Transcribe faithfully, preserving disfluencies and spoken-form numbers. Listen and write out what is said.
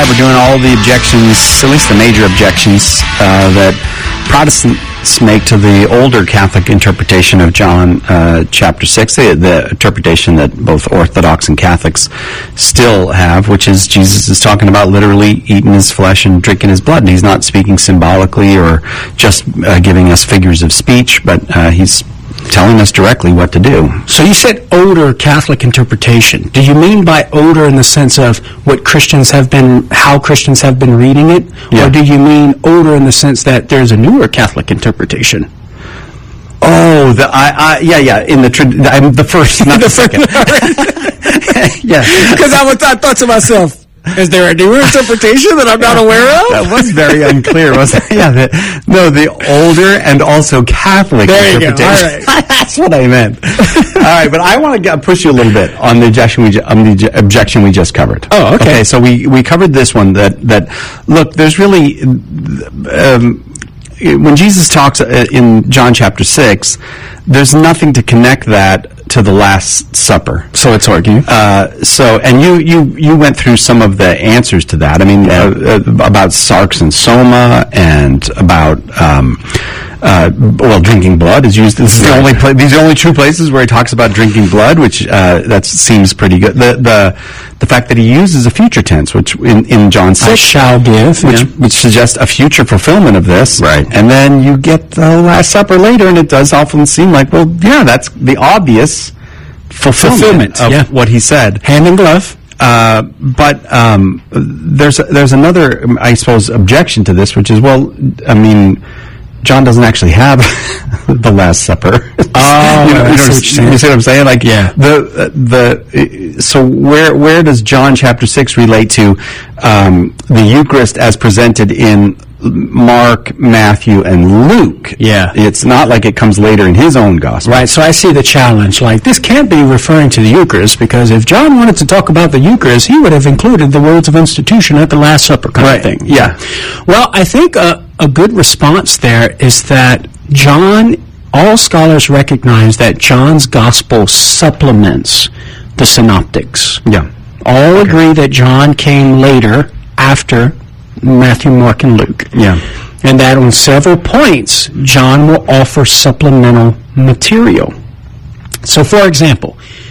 we're doing all the objections, at least the major objections, uh, that Protestants make to the older Catholic interpretation of John uh, chapter six, the, the interpretation that both Orthodox and Catholics still have, which is Jesus is talking about literally eating his flesh and drinking his blood, and he's not speaking symbolically or just uh, giving us figures of speech, but uh, he's telling us directly what to do. So you said older Catholic interpretation. Do you mean by older in the sense of what Christians have been, how Christians have been reading it? Yeah. Or do you mean older in the sense that there's a newer Catholic interpretation? Oh, the I, I yeah yeah in the tra- I'm the first, not the second. Yeah, because I, I thought to myself, is there a newer interpretation that I'm not aware of? That was very unclear, wasn't it? Yeah, the, no, the older and also Catholic there interpretation. You go. All right. That's what I meant. All right, but I want to push you a little bit on the objection we, ju- on the ju- objection we just covered. Oh, okay. Okay, so we, we covered this one, that, that look, there's really... Um, when Jesus talks in John chapter six, there's nothing to connect that to the Last Supper. So it's arguing. Uh, so, and you, you, you went through some of the answers to that. I mean, uh, uh, about sarx and soma, and about, um, uh, well, drinking blood is used. This is the only pla- these are the only two places where he talks about drinking blood, which uh, that seems pretty good. The the the fact that he uses a future tense, which in, in John six, I shall give, which yeah. which suggests a future fulfillment of this. Right. And then you get the Last Supper later, and it does often seem like, well, yeah, that's the obvious fulfillment, Fulfillment, of yeah. what he said. Hand in glove. Uh, but um, there's there's another, I suppose, objection to this, which is, well, I mean, John doesn't actually have the Last Supper. Oh, you know, I you, know, see what you're saying. you see what I'm saying? Like, Yeah. the the so where where does John chapter six relate to um, the Eucharist as presented in Mark, Matthew, and Luke? Yeah. It's not like it comes later in his own gospel. Right, so I see the challenge. Like, this can't be referring to the Eucharist, because if John wanted to talk about the Eucharist, he would have included the words of institution at the Last Supper kind Right, of thing. yeah. Well, I think a, a good response there is that John, all scholars recognize that John's gospel supplements the synoptics. Yeah. All agree that John came later, after Matthew, Mark, and Luke. Yeah. And that on several points, John will offer supplemental material. So, for example,